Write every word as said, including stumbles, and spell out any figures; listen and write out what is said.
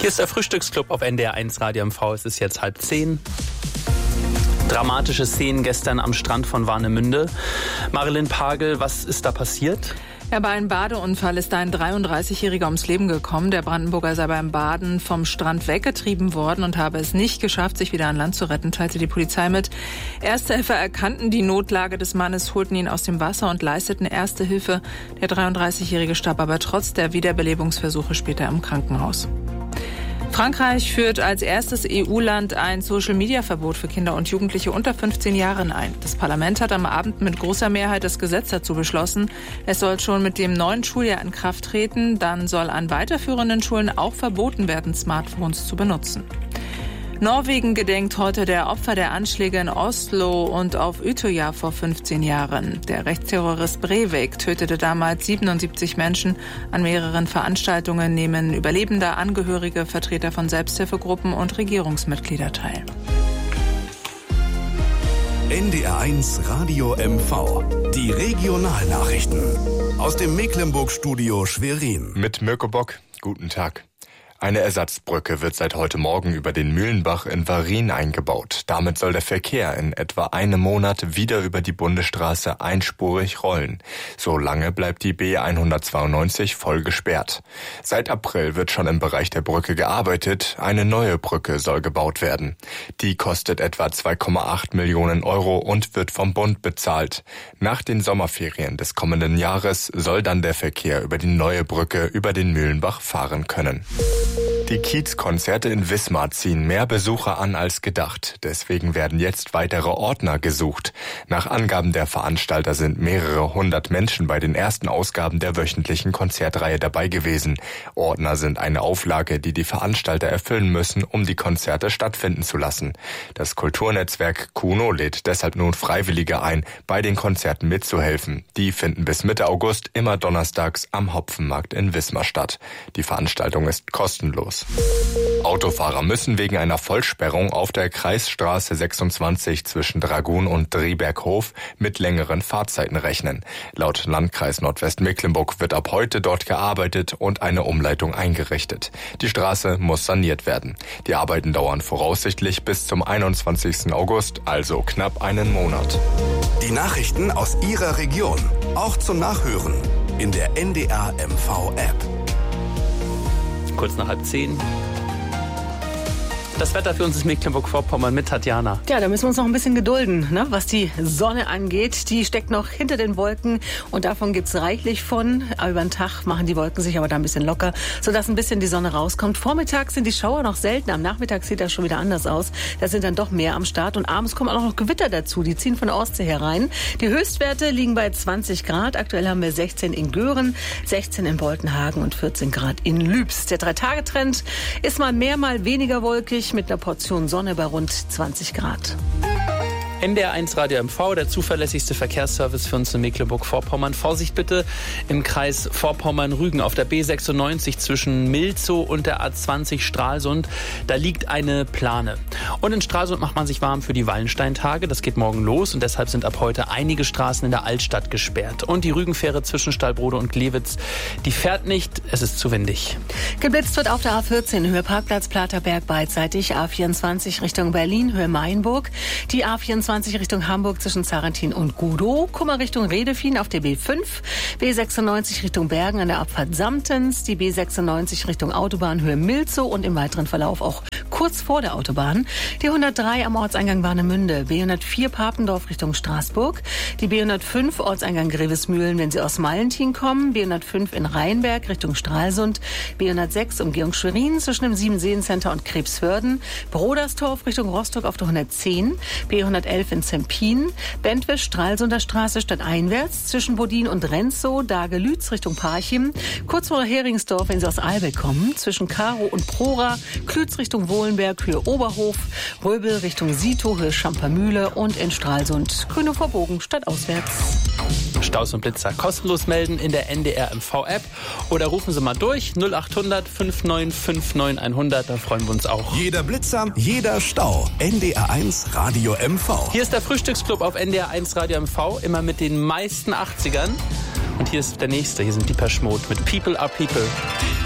Hier ist der Frühstücksclub auf N D R eins Radio M V. Es ist jetzt halb zehn. Dramatische Szenen gestern am Strand von Warnemünde. Marilyn Pagel, was ist da passiert? Ja, bei einem Badeunfall ist ein dreiunddreißigjähriger ums Leben gekommen. Der Brandenburger sei beim Baden vom Strand weggetrieben worden und habe es nicht geschafft, sich wieder an Land zu retten, teilte die Polizei mit. Ersthelfer erkannten die Notlage des Mannes, holten ihn aus dem Wasser und leisteten Erste Hilfe. Der dreiunddreißigjährige starb aber trotz der Wiederbelebungsversuche später im Krankenhaus. Frankreich führt als erstes E U-Land ein Social-Media-Verbot für Kinder und Jugendliche unter fünfzehn Jahren ein. Das Parlament hat am Abend mit großer Mehrheit das Gesetz dazu beschlossen. Es soll schon mit dem neuen Schuljahr in Kraft treten. Dann soll an weiterführenden Schulen auch verboten werden, Smartphones zu benutzen. Norwegen gedenkt heute der Opfer der Anschläge in Oslo und auf Utøya vor fünfzehn Jahren. Der Rechtsterrorist Breivik tötete damals siebenundsiebzig Menschen. An mehreren Veranstaltungen nehmen Überlebende, Angehörige, Vertreter von Selbsthilfegruppen und Regierungsmitglieder teil. N D R eins Radio M V. Die Regionalnachrichten aus dem Mecklenburg-Studio Schwerin. Mit Mirko Bock. Guten Tag. Eine Ersatzbrücke wird seit heute Morgen über den Mühlenbach in Warin eingebaut. Damit soll der Verkehr in etwa einem Monat wieder über die Bundesstraße einspurig rollen. Solange bleibt die B hundertzweiundneunzig voll gesperrt. Seit April wird schon im Bereich der Brücke gearbeitet. Eine neue Brücke soll gebaut werden. Die kostet etwa zwei Komma acht Millionen Euro und wird vom Bund bezahlt. Nach den Sommerferien des kommenden Jahres soll dann der Verkehr über die neue Brücke über den Mühlenbach fahren können. Die Kiezkonzerte in Wismar ziehen mehr Besucher an als gedacht. Deswegen werden jetzt weitere Ordner gesucht. Nach Angaben der Veranstalter sind mehrere hundert Menschen bei den ersten Ausgaben der wöchentlichen Konzertreihe dabei gewesen. Ordner sind eine Auflage, die die Veranstalter erfüllen müssen, um die Konzerte stattfinden zu lassen. Das Kulturnetzwerk Kuno lädt deshalb nun Freiwillige ein, bei den Konzerten mitzuhelfen. Die finden bis Mitte August immer donnerstags am Hopfenmarkt in Wismar statt. Die Veranstaltung ist kostenlos. Autofahrer müssen wegen einer Vollsperrung auf der Kreisstraße sechsundzwanzig zwischen Dragun und Drieberghof mit längeren Fahrzeiten rechnen. Laut Landkreis Nordwestmecklenburg wird ab heute dort gearbeitet und eine Umleitung eingerichtet. Die Straße muss saniert werden. Die Arbeiten dauern voraussichtlich bis zum einundzwanzigsten August, also knapp einen Monat. Die Nachrichten aus Ihrer Region, auch zum Nachhören in der N D R M V-App. Kurz nach halb zehn. Das Wetter für uns ist Mecklenburg-Vorpommern mit Tatjana. Ja, da müssen wir uns noch ein bisschen gedulden, ne? Was die Sonne angeht. Die steckt noch hinter den Wolken und davon gibt's reichlich von. Aber über den Tag machen die Wolken sich aber da ein bisschen locker, sodass ein bisschen die Sonne rauskommt. Vormittags sind die Schauer noch selten. Am Nachmittag sieht das schon wieder anders aus. Da sind dann doch mehr am Start und abends kommen auch noch Gewitter dazu. Die ziehen von der Ostsee herein. Die Höchstwerte liegen bei zwanzig Grad. Aktuell haben wir sechzehn in Göhren, sechzehn in Boltenhagen und vierzehn Grad in Lübs. Der Drei-Tage-Trend ist mal mehr, mal weniger wolkig, mit einer Portion Sonne bei rund zwanzig Grad. N D R eins Radio M V, der zuverlässigste Verkehrsservice für uns in Mecklenburg-Vorpommern. Vorsicht bitte im Kreis Vorpommern-Rügen auf der B sechsundneunzig zwischen Milzow und der A zwanzig Stralsund. Da liegt eine Plane. Und in Stralsund macht man sich warm für die Wallensteintage. Das geht morgen los und deshalb sind ab heute einige Straßen in der Altstadt gesperrt. Und die Rügenfähre zwischen Stallbrode und Glewitz, die fährt nicht, es ist zu windig. Geblitzt wird auf der A vierzehn, Höhe Parkplatz Platerberg beidseitig, A vierundzwanzig Richtung Berlin, Höhe Mainburg, die A vierundzwanzig Richtung Hamburg zwischen Zarentin und Gudow, Kummer Richtung Redefien auf der B fünf, B sechsundneunzig Richtung Bergen an der Abfahrt Samtens, die B sechsundneunzig Richtung Autobahn Höhe Milzow und im weiteren Verlauf auch kurz vor der Autobahn, die hundertdrei am Ortseingang Warnemünde, B hundertvier Papendorf Richtung Straßburg, die B hundertfünf Ortseingang Grevesmühlen, wenn Sie aus Malentin kommen, B hundertfünf in Rheinberg Richtung Stralsund, B hundertsechs Umgehung Schwerin zwischen dem Siebenseencenter und Krebswörden, Broderstorf Richtung Rostock auf der hundertzehn, B hundertelf in Zempin, Bentwisch, Stralsunder Straße stadteinwärts zwischen Bodin und Renzow, Dagelütz Richtung Parchim, kurz vor Heringsdorf, wenn Sie aus Albeck kommen, zwischen Karo und Prora, Klütz Richtung Wohlenberg, Höhe Oberhof, Röbel Richtung Sito, Höhe Schampermühle und in Stralsund, Grüne Vorbogen stadtauswärts. Staus und Blitzer kostenlos melden in der N D R M V-App oder rufen Sie mal durch null acht hundert fünf neun fünf neun hundert, da freuen wir uns auch. Jeder Blitzer, jeder Stau. N D R eins Radio M V. Hier ist der Frühstücksclub auf N D R eins Radio M V, immer mit den meisten achtzigern. Und hier ist der nächste, hier sind Depeche Mode mit People are People.